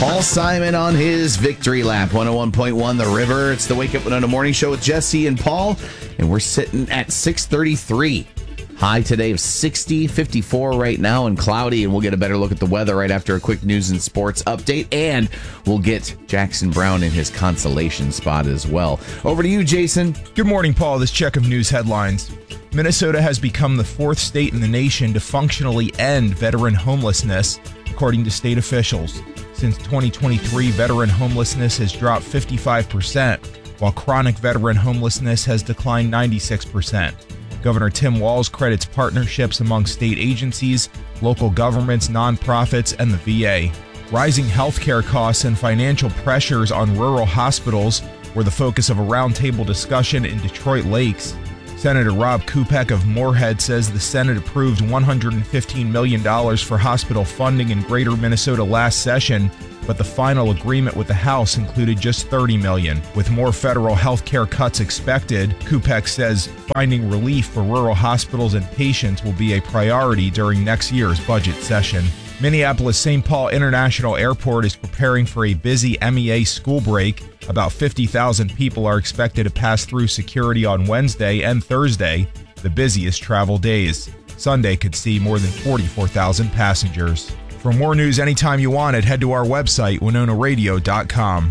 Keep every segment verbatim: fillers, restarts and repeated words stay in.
Paul Simon on his victory lap. one oh one point one The River. It's the Wake Up Winona Morning Show with Jesse and Paul. And we're sitting at six thirty-three. High today of sixty, fifty-four right now and cloudy. And we'll get a better look at the weather right after a quick news and sports update. And we'll get Jackson Brown in his consolation spot as well. Over to you, Jason. Good morning, Paul. This check of news headlines. Minnesota has become the fourth state in the nation to functionally end veteran homelessness, according to state officials. Since twenty twenty-three, veteran homelessness has dropped fifty-five percent, while chronic veteran homelessness has declined ninety-six percent. Governor Tim Walz credits partnerships among state agencies, local governments, nonprofits, and the V A. Rising healthcare costs and financial pressures on rural hospitals were the focus of a roundtable discussion in Detroit Lakes. Senator Rob Kupek of Moorhead says the Senate approved one hundred fifteen million dollars for hospital funding in Greater Minnesota last session, but the final agreement with the House included just thirty million dollars. With more federal health care cuts expected, Kupek says finding relief for rural hospitals and patients will be a priority during next year's budget session. Minneapolis Saint Paul International Airport is preparing for a busy M E A school break. About fifty thousand people are expected to pass through security on Wednesday and Thursday, the busiest travel days. Sunday could see more than forty-four thousand passengers. For more news anytime you want it, head to our website, winona radio dot com.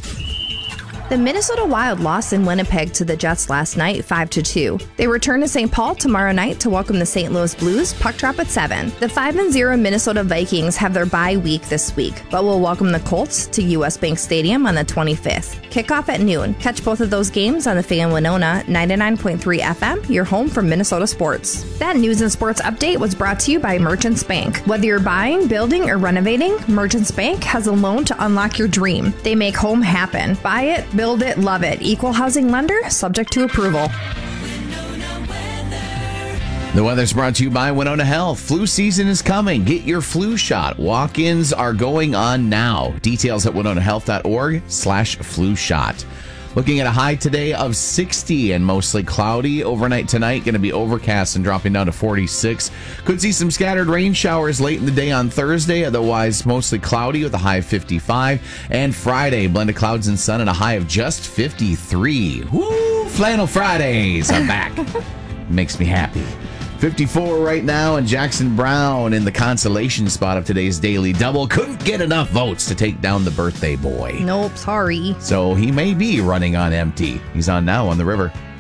The Minnesota Wild lost in Winnipeg to the Jets last night, five to two. They return to Saint Paul tomorrow night to welcome the Saint Louis Blues, puck drop at seven. The five and oh Minnesota Vikings have their bye week this week, but will welcome the Colts to U S Bank Stadium on the twenty-fifth. Kickoff at noon. Catch both of those games on the Fan Winona ninety-nine point three F M, your home for Minnesota sports. That news and sports update was brought to you by Merchants Bank. Whether you're buying, building, or renovating, Merchants Bank has a loan to unlock your dream. They make home happen. Buy it, build it, love it. Equal housing lender, subject to approval. The weather's brought to you by Winona Health. Flu season is coming. Get your flu shot. Walk-ins are going on now. Details at winona health dot org slash flu shot. Looking at a high today of sixty and mostly cloudy. Overnight tonight, going to be overcast and dropping down to forty-six. Could see some scattered rain showers late in the day on Thursday. Otherwise, mostly cloudy with a high of fifty-five. And Friday, blend of clouds and sun and a high of just fifty-three. Woo! Flannel Fridays are back. Makes me happy. fifty-four right now, and Jackson Brown in the consolation spot of today's Daily Double couldn't get enough votes to take down the birthday boy. Nope, sorry. So he may be running on empty. He's on now on the river.